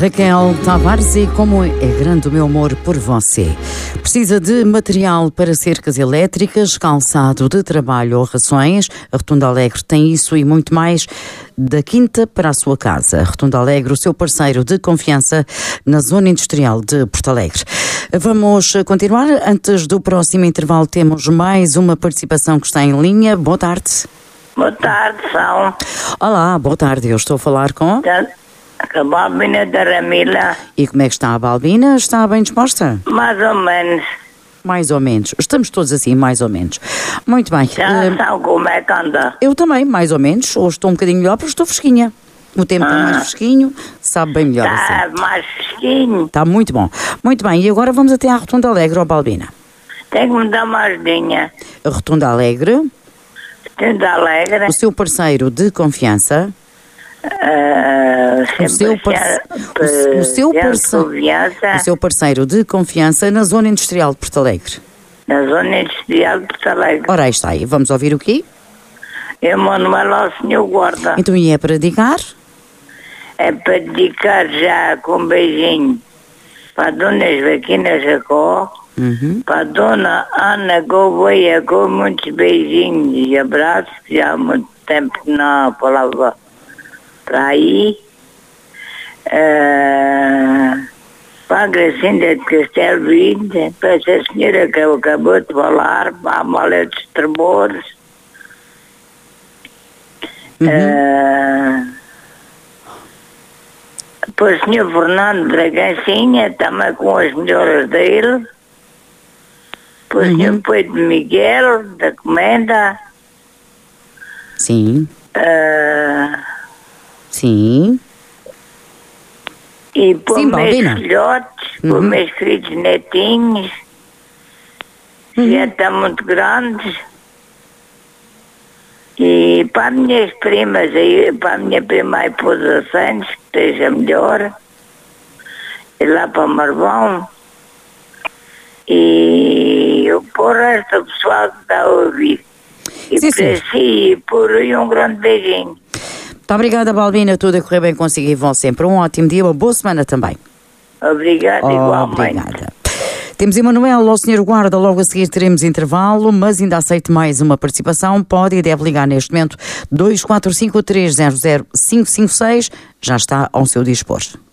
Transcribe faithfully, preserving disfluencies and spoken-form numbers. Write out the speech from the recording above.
Raquel Tavares, e como é grande o meu amor por você. Precisa de material para cercas elétricas, calçado de trabalho ou rações? A Rotunda Alegre tem isso e muito mais, da quinta para a sua casa. A Rotunda Alegre, o seu parceiro de confiança na zona industrial de Porto Alegre. Vamos continuar. Antes do próximo intervalo temos mais uma participação que está em linha. Boa tarde. Boa tarde, São. Olá, boa tarde. Eu estou a falar com... A Balbina da Ramila. E como é que está a Balbina? Está bem disposta? Mais ou menos. Mais ou menos. Estamos todos assim, mais ou menos. Muito bem. Já Uh, sabe como é que anda? eu também, mais ou menos. Hoje estou um bocadinho melhor porque estou fresquinha. O tempo está Ah. mais fresquinho, sabe bem melhor Está assim. mais fresquinho. Está muito bom. Muito bem, e agora vamos até à Rotunda Alegre, ó Balbina. Tem que me dar uma ajudinha. A Rotunda Alegre, Tendo alegre. o seu parceiro de confiança... Uh, O seu, parce... o, o, seu parce... o seu parceiro de confiança na zona industrial de Porto Alegre. Na zona industrial de Porto Alegre. Ora, aí está aí. Vamos ouvir o quê? Eu Manuel ao senhor Guarda. Então, e é para dedicar? É para dedicar já com um beijinho para a dona Joaquina Jacó, Uhum. para a dona Ana Gouveia, com muitos beijinhos e abraços, que já há muito tempo que não falava para aí. Uh, para a Gracinda de Castelo Vinte, para essa senhora que acabou de falar, para a Amália dos Tremores. Uhum. Uh, para o senhor Fernando Bragancinha, também com as melhoras dele. Para o Uhum. senhor Pedro Miguel, da Comenda. Sim, Uh, sim. e para Sim, os meus Balbina. filhotes, para Uhum. os meus queridos netinhos, que já estão muito grandes. E para as minhas primas, aí, para a minha prima aí para os Santos, que esteja melhor. E lá para Marvão. E para o resto do pessoal que está a ouvir. E Sim, para sim. si, e por aí um grande beijinho. Muito obrigada, Balbina. Tudo a correr bem consigo e vão sempre. Um ótimo dia, uma boa semana também. Obrigada, igualmente. Obrigada. Temos Emanuel ao senhor Guarda, logo a seguir teremos intervalo, mas ainda aceito mais uma participação. Pode e deve ligar neste momento dois quatro cinco três zero zero cinco cinco seis, já está ao seu dispor.